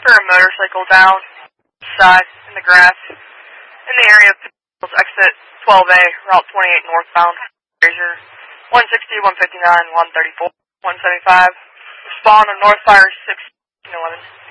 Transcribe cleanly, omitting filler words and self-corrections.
for a motorcycle down side in the grass in the area of exit 12A, Route 28 northbound. Razor 160, 159, 134, 175. Respond on North Fire 611.